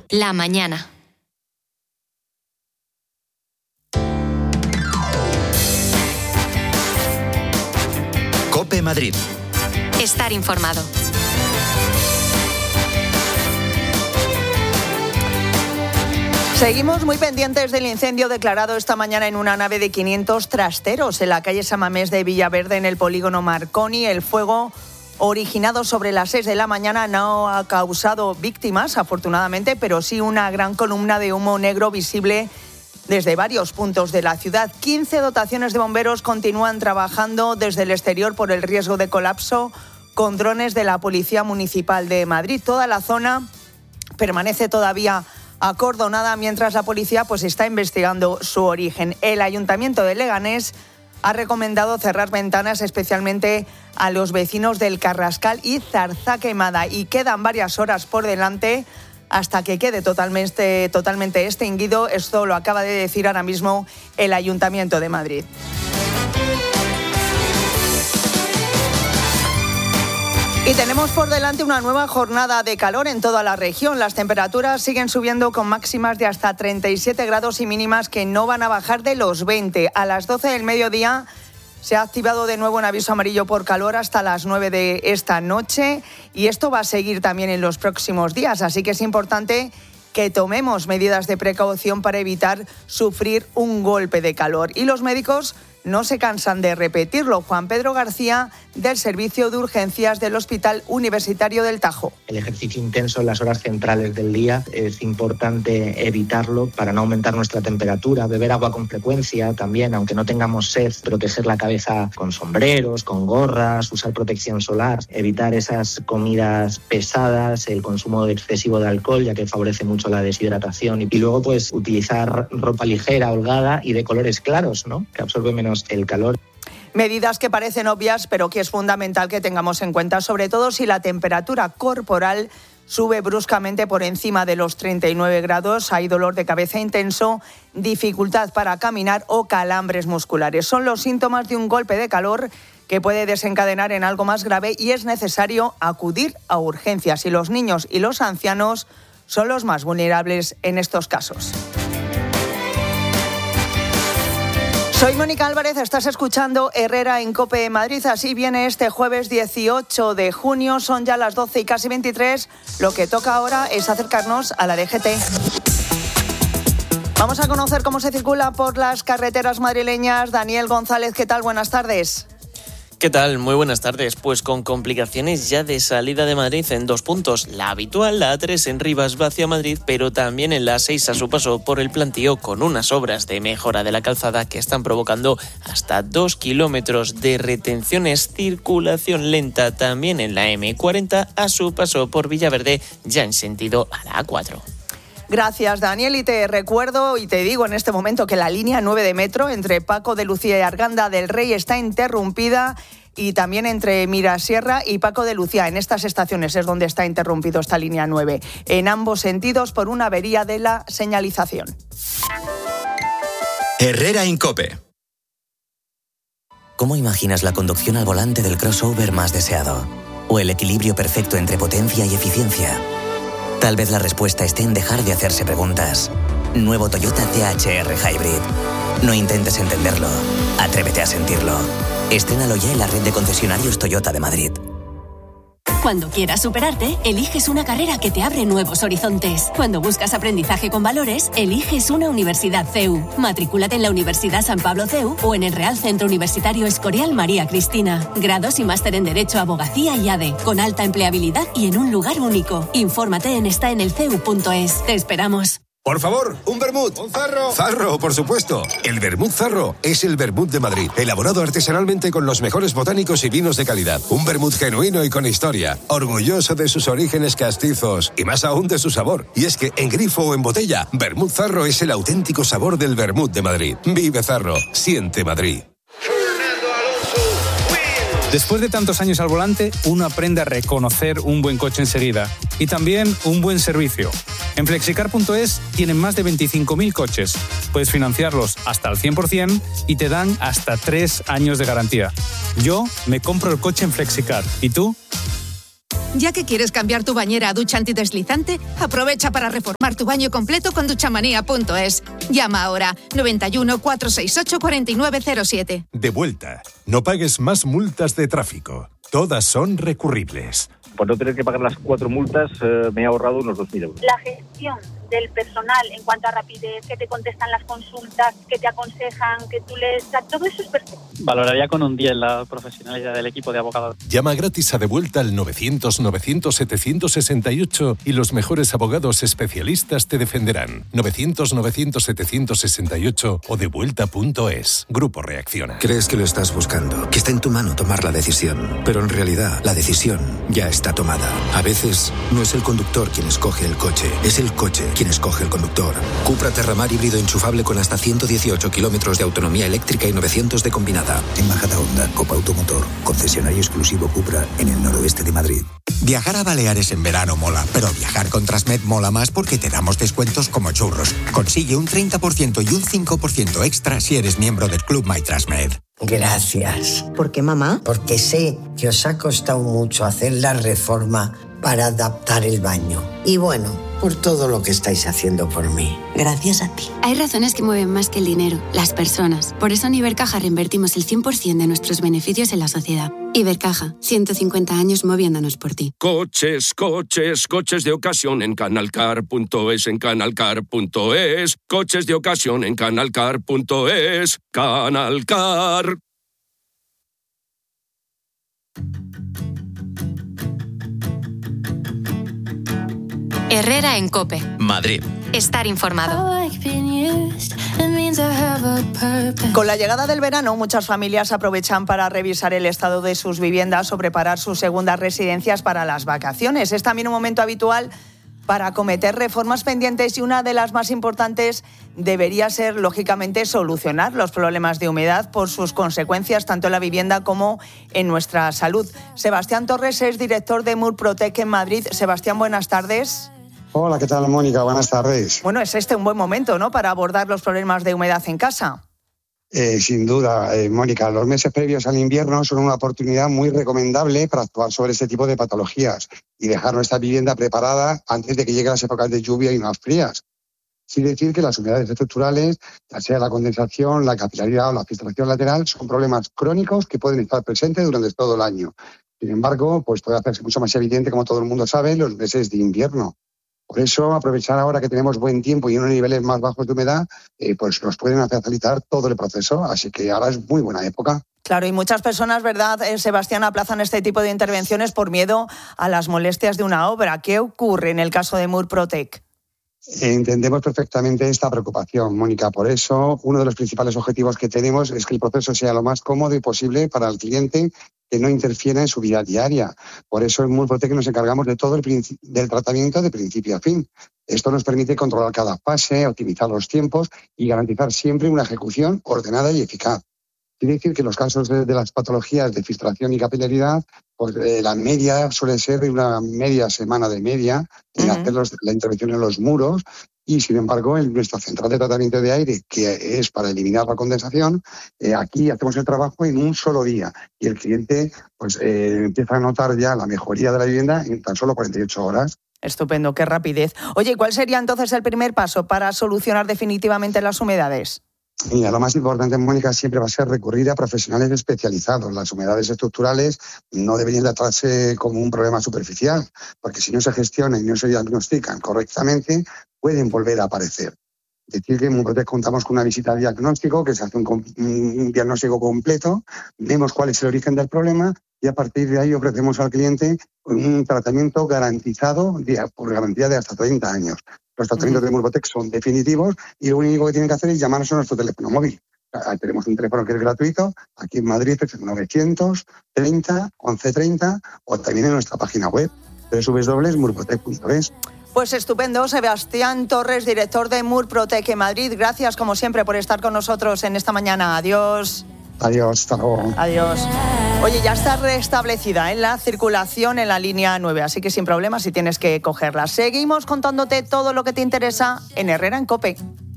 La mañana. COPE Madrid. Estar informado. Seguimos muy pendientes del incendio declarado esta mañana en una nave de 500 trasteros en la calle San Mamés de Villaverde, en el polígono Marconi. El fuego, originado sobre las 6 de la mañana, no ha causado víctimas, afortunadamente, pero sí una gran columna de humo negro visible desde varios puntos de la ciudad. 15 dotaciones de bomberos continúan trabajando desde el exterior por el riesgo de colapso con drones de la Policía Municipal de Madrid. Toda la zona permanece todavía acordonada mientras la policía está investigando su origen. El Ayuntamiento de Leganés ha recomendado cerrar ventanas, especialmente a los vecinos del Carrascal y Zarzaquemada, y quedan varias horas por delante hasta que quede totalmente extinguido. Esto lo acaba de decir ahora mismo el Ayuntamiento de Madrid. Y tenemos por delante una nueva jornada de calor en toda la región. Las temperaturas siguen subiendo con máximas de hasta 37 grados y mínimas que no van a bajar de los 20. A las 12 del mediodía se ha activado de nuevo un aviso amarillo por calor hasta las 9 de esta noche, y esto va a seguir también en los próximos días. Así que es importante que tomemos medidas de precaución para evitar sufrir un golpe de calor. Y los médicos no se cansan de repetirlo. Juan Pedro García, del Servicio de Urgencias del Hospital Universitario del Tajo. El ejercicio intenso en las horas centrales del día es importante evitarlo para no aumentar nuestra temperatura. Beber agua con frecuencia también, aunque no tengamos sed. Proteger la cabeza con sombreros, con gorras, usar protección solar. Evitar esas comidas pesadas, el consumo excesivo de alcohol, ya que favorece mucho la deshidratación. Y luego utilizar ropa ligera, holgada y de colores claros, ¿no?, que absorbe menos el calor. Medidas que parecen obvias, pero que es fundamental que tengamos en cuenta, sobre todo si la temperatura corporal sube bruscamente por encima de los 39 grados. Hay dolor de cabeza intenso, dificultad para caminar o calambres musculares. Son los síntomas de un golpe de calor que puede desencadenar en algo más grave, y es necesario acudir a urgencias. Y los niños y los ancianos son los más vulnerables en estos casos. Soy Mónica Álvarez, estás escuchando Herrera en COPE Madrid. Así viene este jueves 18 de junio, son ya las 12 y casi 23. Lo que toca ahora es acercarnos a la DGT. Vamos a conocer cómo se circula por las carreteras madrileñas. Daniel González, ¿qué tal? Buenas tardes. ¿Qué tal? Muy buenas tardes. Pues con complicaciones ya de salida de Madrid en 2 puntos. La habitual, la A3 en Rivas va hacia Madrid, pero también en la A6 a su paso por el Plantío, con unas obras de mejora de la calzada que están provocando hasta 2 kilómetros de retenciones. Circulación lenta también en la M40 a su paso por Villaverde, ya en sentido a la A4. Gracias, Daniel, y te recuerdo y te digo en este momento que la línea 9 de metro entre Paco de Lucía y Arganda del Rey está interrumpida, y también entre Mirasierra y Paco de Lucía. En estas estaciones es donde está interrumpido esta línea 9, en ambos sentidos por una avería de la señalización. Herrera en COPE. ¿Cómo imaginas la conducción al volante del crossover más deseado? ¿O el equilibrio perfecto entre potencia y eficiencia? Tal vez la respuesta esté en dejar de hacerse preguntas. Nuevo Toyota CHR Hybrid. No intentes entenderlo. Atrévete a sentirlo. Estrénalo ya en la red de concesionarios Toyota de Madrid. Cuando quieras superarte, eliges una carrera que te abre nuevos horizontes. Cuando buscas aprendizaje con valores, eliges una universidad CEU. Matrículate en la Universidad San Pablo CEU o en el Real Centro Universitario Escorial María Cristina. Grados y máster en Derecho, Abogacía y ADE, con alta empleabilidad y en un lugar único. Infórmate en estaenelceu.es. Te esperamos. Por favor, un vermut. Un zarro. Zarro, por supuesto. El vermut Zarro es el vermut de Madrid, elaborado artesanalmente con los mejores botánicos y vinos de calidad. Un vermut genuino y con historia, orgulloso de sus orígenes castizos y más aún de su sabor. Y es que en grifo o en botella, vermut Zarro es el auténtico sabor del vermut de Madrid. Vive Zarro, siente Madrid. Después de tantos años al volante, uno aprende a reconocer un buen coche enseguida y también un buen servicio. En Flexicar.es tienen más de 25.000 coches. Puedes financiarlos hasta al 100% y te dan hasta 3 años de garantía. Yo me compro el coche en Flexicar. ¿Y tú? Ya que quieres cambiar tu bañera a ducha antideslizante, aprovecha para reformar tu baño completo con duchamanía.es. Llama ahora 91 468 4907. De vuelta. No pagues más multas de tráfico. Todas son recurribles. Por no tener que pagar las 4 multas, me he ahorrado unos 2.000 euros. La gestión del personal en cuanto a rapidez, que te contestan las consultas, que te aconsejan, que tú lees, todo eso es perfecto. Valoraría con un 10 la profesionalidad del equipo de abogados. Llama gratis a De Vuelta al 900-900-768 y los mejores abogados especialistas te defenderán. 900-900-768 o devuelta.es. Grupo Reacciona. Crees que lo estás buscando, que está en tu mano tomar la decisión, pero en realidad la decisión ya está tomada. A veces no es el conductor quien escoge el coche, es el coche quien escoge el conductor. Cupra Terramar híbrido enchufable con hasta 118 kilómetros de autonomía eléctrica y 900 de combinada. En Majada Honda, Copa Automotor, concesionario exclusivo Cupra en el noroeste de Madrid. Viajar a Baleares en verano mola, pero viajar con Transmed mola más porque te damos descuentos como churros. Consigue un 30% y un 5% extra si eres miembro del Club MyTransmed. Gracias. ¿Por qué, mamá? Porque sé que os ha costado mucho hacer la reforma para adaptar el baño. Y bueno, por todo lo que estáis haciendo por mí. Gracias a ti. Hay razones que mueven más que el dinero, las personas. Por eso en Ibercaja reinvertimos el 100% de nuestros beneficios en la sociedad. Ibercaja, 150 años moviéndonos por ti. Coches de ocasión en canalcar.es, en canalcar.es. Coches de ocasión en canalcar.es. Canalcar. Herrera en COPE. Madrid. Estar informado. Con la llegada del verano, muchas familias aprovechan para revisar el estado de sus viviendas o preparar sus segundas residencias para las vacaciones. Es también un momento habitual para acometer reformas pendientes y una de las más importantes debería ser, lógicamente, solucionar los problemas de humedad por sus consecuencias tanto en la vivienda como en nuestra salud. Sebastián Torres es director de Murprotec en Madrid. Sebastián, buenas tardes. Hola, ¿qué tal, Mónica? Buenas tardes. Bueno, es un buen momento, ¿no?, para abordar los problemas de humedad en casa. Sin duda, Mónica, los meses previos al invierno son una oportunidad muy recomendable para actuar sobre este tipo de patologías y dejar nuestra vivienda preparada antes de que lleguen las épocas de lluvia y más frías. Sin decir que las humedades estructurales, ya sea la condensación, la capilaridad o la filtración lateral, son problemas crónicos que pueden estar presentes durante todo el año. Sin embargo, pues puede hacerse mucho más evidente, como todo el mundo sabe, en los meses de invierno. Por eso, aprovechar ahora que tenemos buen tiempo y unos niveles más bajos de humedad, pues nos pueden facilitar todo el proceso. Así que ahora es muy buena época. Claro, y muchas personas, ¿verdad, Sebastián, aplazan este tipo de intervenciones por miedo a las molestias de una obra? ¿Qué ocurre en el caso de Murprotec? Entendemos perfectamente esta preocupación, Mónica. Por eso, uno de los principales objetivos que tenemos es que el proceso sea lo más cómodo y posible para el cliente, que no interfiera en su vida diaria. Por eso en Murprotec nos encargamos de todo del tratamiento de principio a fin. Esto nos permite controlar cada fase, optimizar los tiempos y garantizar siempre una ejecución ordenada y eficaz. Quiere decir que en los casos de las patologías de filtración y capilaridad, pues la media suele ser de una media semana de media en hacer la intervención en los muros. Y, sin embargo, en nuestra central de tratamiento de aire, que es para eliminar la condensación, aquí hacemos el trabajo en un solo día. Y el cliente pues empieza a notar ya la mejoría de la vivienda en tan solo 48 horas. Estupendo, qué rapidez. Oye, ¿cuál sería entonces el primer paso para solucionar definitivamente las humedades? Mira, lo más importante, Mónica, siempre va a ser recurrir a profesionales especializados. Las humedades estructurales no deberían tratarse como un problema superficial, porque si no se gestionan y no se diagnostican correctamente, pueden volver a aparecer. Es decir, que en Murprotec contamos con una visita de diagnóstico, que se hace un diagnóstico completo, vemos cuál es el origen del problema y a partir de ahí ofrecemos al cliente un tratamiento garantizado por garantía de hasta 30 años. Los tratamientos de Murprotec son definitivos y lo único que tienen que hacer es llamarnos a nuestro teléfono móvil. Tenemos un teléfono que es gratuito, aquí en Madrid es el 930 1130 o también en nuestra página web www.murprotec.es. Pues estupendo, Sebastián Torres, director de Murprotec en Madrid. Gracias, como siempre, por estar con nosotros en esta mañana. Adiós. Adiós, hasta luego. Adiós. Oye, ya está restablecida la circulación en la línea 9, así que sin problema si tienes que cogerla. Seguimos contándote todo lo que te interesa en Herrera en COPE.